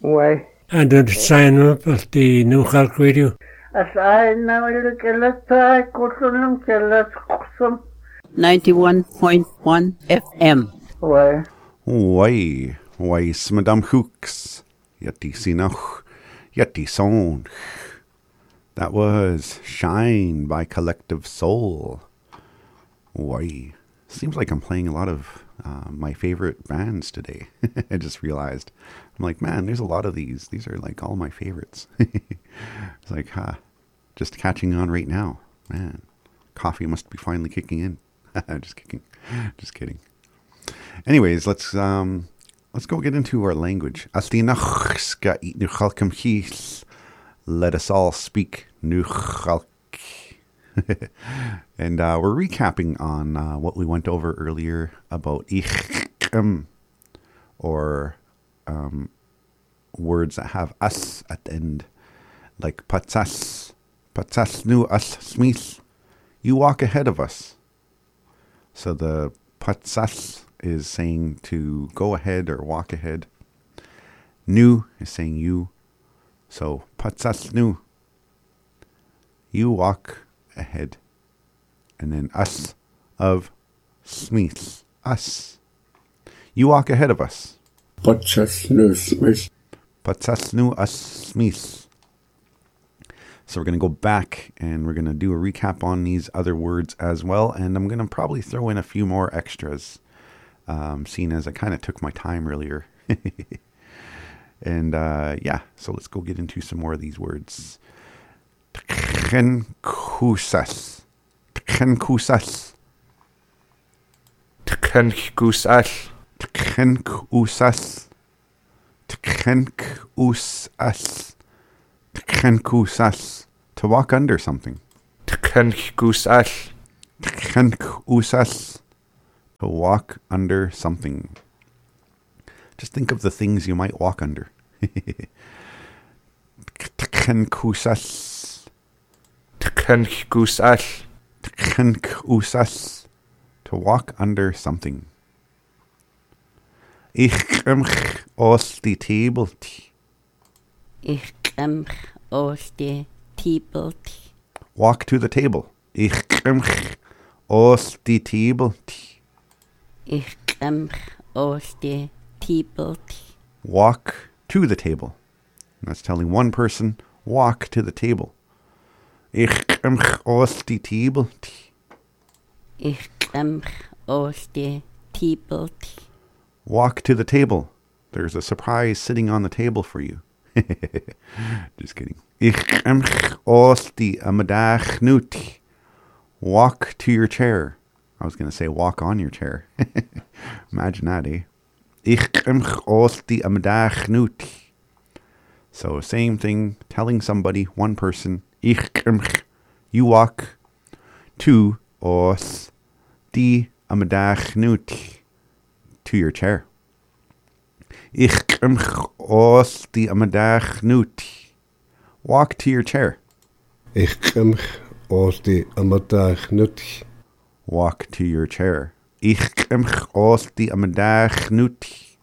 Why? And did sign up at the New Cork Radio. As I now look at the Coulson, 91.1 FM. Why? Why, Madame Hooks. Yeti Sinoch. Yeti Son. That was Shine by Collective Soul. Why? Seems like I'm playing a lot of my favorite bands today. I just realized. I'm like, man, there's a lot of these. These are like all my favorites. It's like, just catching on right now. Man, coffee must be finally kicking in. Just kidding. Anyways, let's go get into our language. Let us all speak Nuchalk. And we're recapping on what we went over earlier about or words that have us at the end, like patsas nu us smith. You walk ahead of us. So the patsas is saying to go ahead or walk ahead. Nu is saying you. So patsas nu. You walk ahead. And then us of smith. Us. You walk ahead of us. Patsas nu smith. Patsas nu us smith. So we're going to go back and we're going to do a recap on these other words as well. And I'm going to probably throw in a few more extras, seeing as I kind of took my time earlier. And so let's go get into some more of these words. Tkenkusas. Tkenkusas. Tkenkusas. Tkenkusas. Tkenkusas. Tkenkusas. To walk under something. Tkenkusas. Tkenkusas. To walk under something. Just think of the things you might walk under. Tkenkusas. Tkenkusas. Tkenkusas. To walk under something. Ich kemch aus die Table. Ich kemch aus die Table. Walk to the table. Ich kemch aus die Table. Ich kemch aus die Table. Walk to the table. That's telling one person, walk to the table. Ich kemch aus die Table. Ich kemch aus die Table. Walk to the table. There's a surprise sitting on the table for you. Just kidding. Ich kemch aus die Amadach nut. Walk to your chair. I was going to say walk on your chair. Imagine that, eh? Ich kemch aus die Amadach nut. So same thing, telling somebody, one person, ich kemch, you walk to aus die Amadach nut. To your chair. Ich kemch aus die Amadach nut. Walk to your chair. Ich kemch aus die Amadach nut. Walk to your chair. Ich kemch aus die Amadach nut.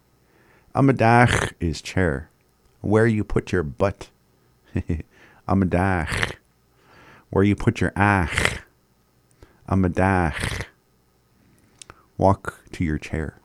Amadach is chair. Where you put your butt. Amadach. Where you put your ach. Amadach. Walk to your chair.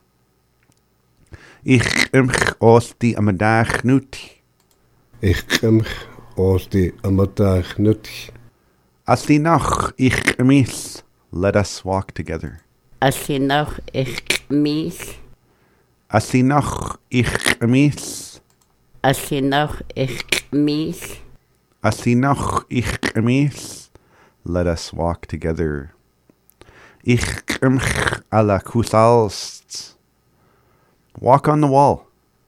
Ich kemch aus die Amadach nut. Ich kemch aus die Amadach nut. As die noch ich gemis. Let us walk together. Als je nog ik mis. As die noch ich gemis. Als je nog ik mis. As die noch ich gemis. Let us walk together. Ich kemch a la kusals. Walk on the wall.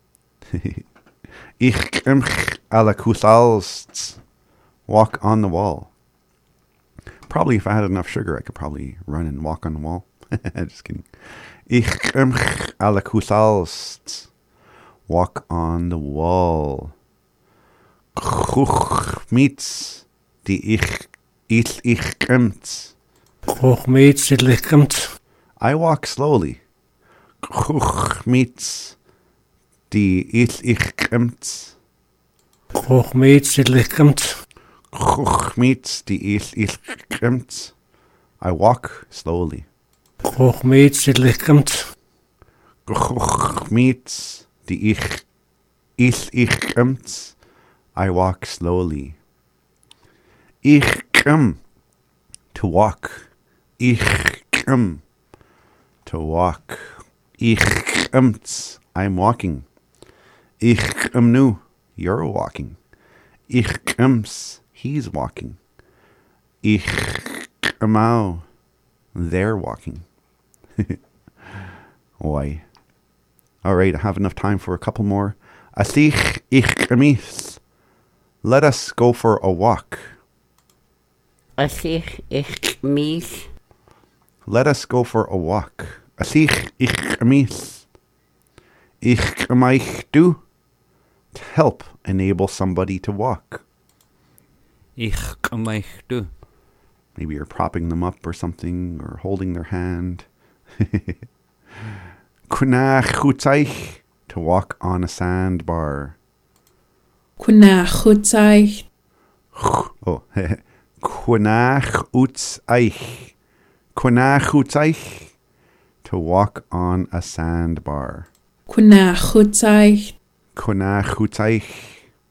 Ich kemch a la kusals. Walk on the wall. Probably if I had enough sugar, I could probably run and walk on the wall. Just kidding. Ich kemch a la kusals. Walk on the wall. Chuch meets die ich kemt. Koch meets it lichkomt. I walk slowly. Chuch meets die ich kemt. Hochmeets het lichamt. Meets die ich I walk slowly. Hochmeets het lichamt. Meets die ich I walk slowly. Ich to walk. Ich to walk. Ich I'm walking. Ich nu you're walking. Ich he's walking. Ich they're walking. Why? All right, I have enough time for a couple more. Asich ich mis. Let us go for a walk. Asich ich mis. Let us go for a walk. Asich ich mis. Ich do to help enable somebody to walk. Ich do. Maybe you're propping them up or something, or holding their hand. Kunach to walk on a sandbar. Kunach Oh, Kunach utzich. Kunach to walk on a sandbar. Kunach Kunach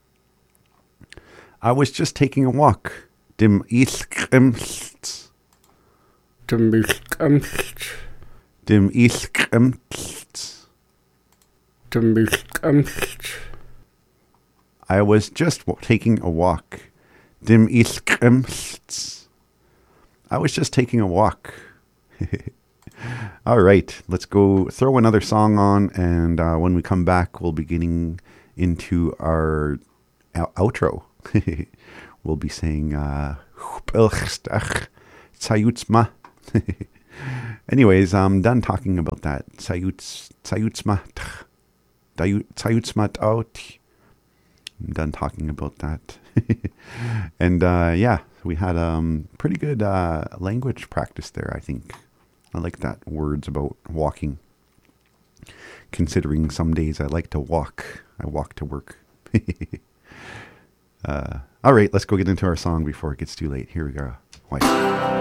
I was just taking a walk. Dem ilkemst. Dem lichamt. Dem ilkemst. Dem lichamt. I was just taking a walk. Dem ilkemst. I was just taking a walk. All right, let's go throw another song on, and when we come back, we'll be getting into our outro. We'll be saying anyways, I'm done talking about that. I'm done talking about that. And yeah, we had pretty good language practice there, I think. I like that, words about walking. Considering some days I like to walk. I walk to work. All right, let's go get into our song before it gets too late. Here we go. Why?